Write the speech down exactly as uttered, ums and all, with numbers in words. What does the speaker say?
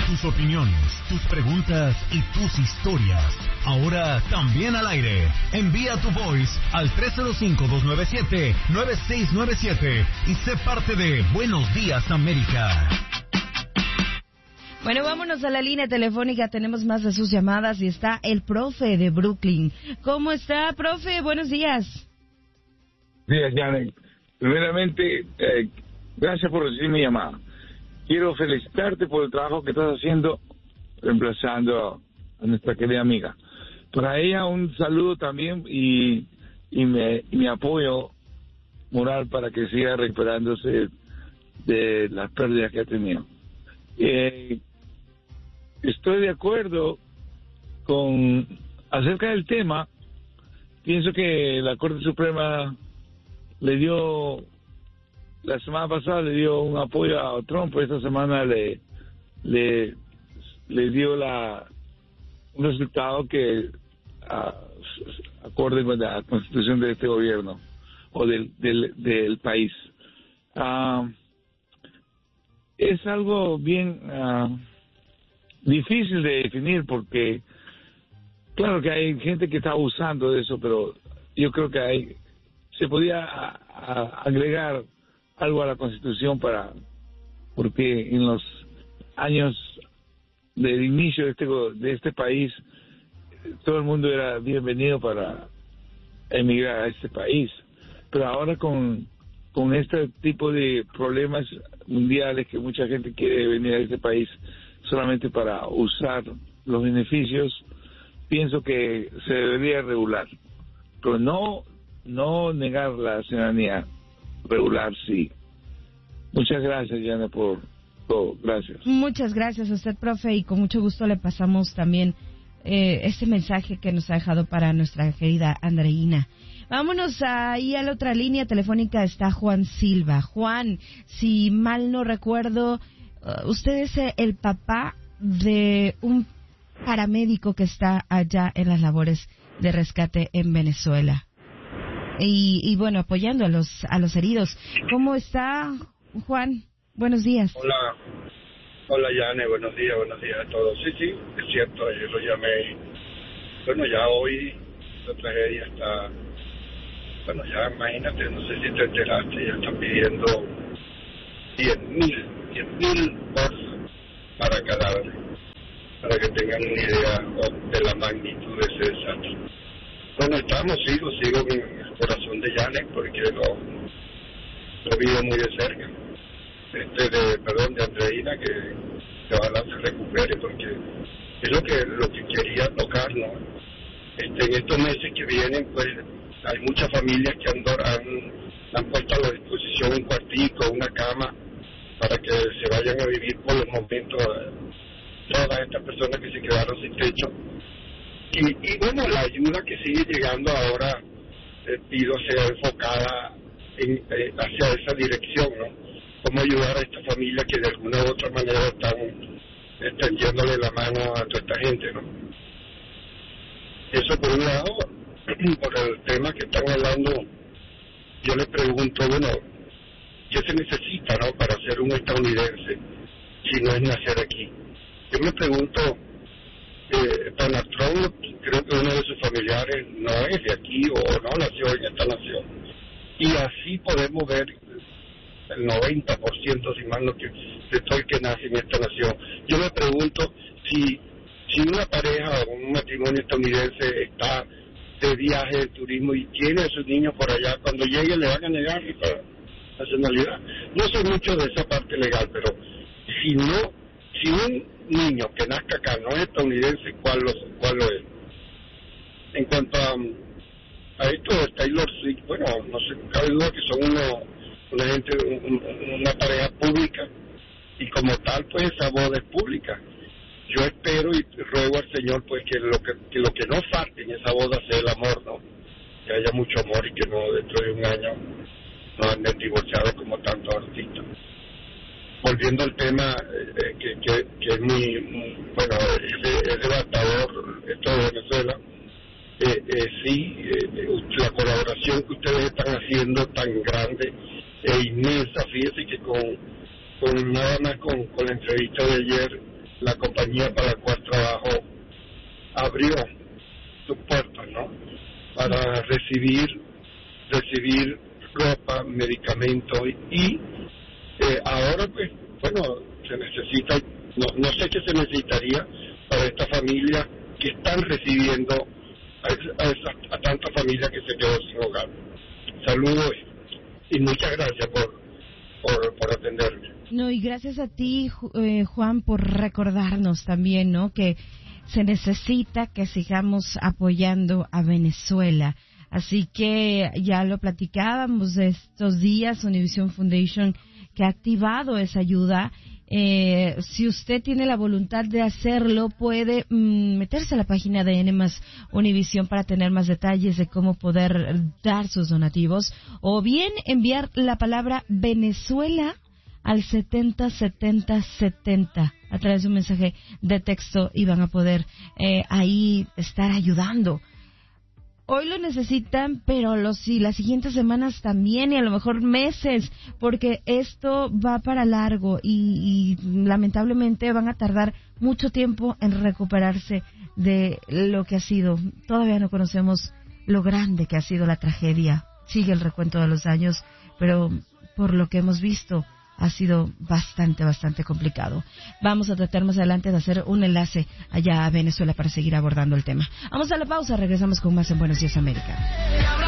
Tus opiniones, tus preguntas y tus historias. Ahora también al aire. Envía tu voice al tres cero cinco, dos nueve siete, nueve seis nueve siete y sé parte de Buenos Días América. Bueno, vámonos a la línea telefónica. Tenemos más de sus llamadas y está el profe de Brooklyn. ¿Cómo está, profe? Buenos días. Días, Janet. Primeramente, eh, gracias por recibir mi llamada. Quiero felicitarte por el trabajo que estás haciendo reemplazando a nuestra querida amiga. Para ella un saludo también y, y, me, y mi apoyo moral para que siga recuperándose de las pérdidas que ha tenido. Eh, estoy de acuerdo con acerca del tema. Pienso que la Corte Suprema le dio la semana pasada le dio un apoyo a Trump, esta semana le le le dio la un resultado que a, acorde con la constitución de este gobierno o del del, del país. Uh, es algo bien uh, difícil de definir porque claro que hay gente que está abusando de eso, pero yo creo que hay se podía a, a, agregar algo a la Constitución para porque en los años del inicio de este de este país todo el mundo era bienvenido para emigrar a este país, pero ahora con con este tipo de problemas mundiales que mucha gente quiere venir a este país solamente para usar los beneficios, pienso que se debería regular, pero no no negar la ciudadanía. Regular, sí. Muchas gracias, Yana, por todo. Gracias. Muchas gracias a usted, profe, y con mucho gusto le pasamos también eh, este mensaje que nos ha dejado para nuestra querida Andreina. Vámonos ahí a la otra línea telefónica, está Juan Silva. Juan, si mal no recuerdo, uh, usted es el papá de un paramédico que está allá en las labores de rescate en Venezuela. Y, y bueno, apoyando a los a los heridos. ¿Cómo está, Juan? Buenos días. Hola, hola Yane, buenos días, buenos días a todos. Sí, sí, es cierto, ayer lo llamé. Bueno, ya hoy la tragedia está, bueno, ya imagínate, no sé si te enteraste, ya están pidiendo diez mil, diez mil bolsas para cadáveres, para que tengan una idea de la magnitud de ese desastre. Bueno, estamos, sigo, sigo en el corazón de Janet porque lo, lo vivo muy de cerca. Este de, perdón, de Andreina, que, que ojalá se recupere porque es lo que lo que quería tocar, ¿no? Este, en estos meses que vienen, pues, hay muchas familias que han, han, han puesto a la disposición un cuartico, una cama, para que se vayan a vivir por los momentos todas estas personas que se quedaron sin techo. Y, y bueno, la ayuda que sigue llegando ahora, eh, pido sea enfocada en, eh, hacia esa dirección, ¿no? Cómo ayudar a esta familia que de alguna u otra manera están extendiéndole la mano a toda esta gente, ¿no? Eso por un lado. Por el tema que están hablando, yo les pregunto, bueno, ¿qué se necesita, no, para ser un estadounidense si no es nacer aquí? Yo me pregunto, Eh, Donald Trump, creo que uno de sus familiares no es de aquí o no nació en esta nación. Y así podemos ver el noventa por ciento, si mal no que de todo el que nace en esta nación. Yo me pregunto si, si una pareja o un matrimonio estadounidense está de viaje, de turismo y tiene a sus niños por allá, cuando llegue le van a negar la nacionalidad. No sé mucho de esa parte legal, pero si no, si un niño que nazca acá no es estadounidense, ¿cuál lo, cuál lo es? En cuanto a, a esto de Taylor Swift, bueno, no sé, cabe duda que son uno, una gente, un, una pareja pública y como tal, pues esa boda es pública. Yo espero y ruego al Señor, pues que lo que, que lo que no falte en esa boda sea el amor, ¿no? Que haya mucho amor y que no dentro de un año no anden divorciados como tantos artistas. Volviendo al tema eh, que, que, que es muy, muy bueno, es, es devastador esto de Venezuela, eh, eh, sí, eh, la colaboración que ustedes están haciendo tan grande e inmensa, fíjense que con, con nada más con, con la entrevista de ayer la compañía para la cual trabajo abrió sus puertas, ¿no? Para recibir, recibir ropa, medicamentos y eh, ahora pues, bueno, se necesita, no, no sé qué se necesitaría para esta familia que están recibiendo a, a, esa, a tanta familia que se quedó sin hogar. Saludos y muchas gracias por, por, por atenderme. No, y gracias a ti, eh, Juan, por recordarnos también, ¿no?, que se necesita que sigamos apoyando a Venezuela. Así que ya lo platicábamos de estos días, Univision Foundation, que ha activado esa ayuda. Eh, si usted tiene la voluntad de hacerlo, puede mm, meterse a la página de N más Univision para tener más detalles de cómo poder dar sus donativos, o bien enviar la palabra Venezuela al setenta setenta setenta a través de un mensaje de texto y van a poder eh, ahí estar ayudando. Hoy lo necesitan, pero los y las siguientes semanas también, y a lo mejor meses, porque esto va para largo y, y lamentablemente van a tardar mucho tiempo en recuperarse de lo que ha sido. Todavía no conocemos lo grande que ha sido la tragedia. Sigue el recuento de los daños, pero por lo que hemos visto ha sido bastante, bastante complicado. Vamos a tratar más adelante de hacer un enlace allá a Venezuela para seguir abordando el tema. Vamos a la pausa, regresamos con más en Buenos Días América.